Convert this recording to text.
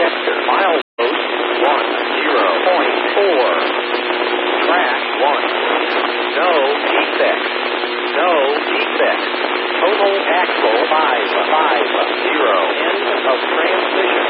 sector. Milepost 10.4. Track 1. No defects. No defects. Total axle 550. End of transmission.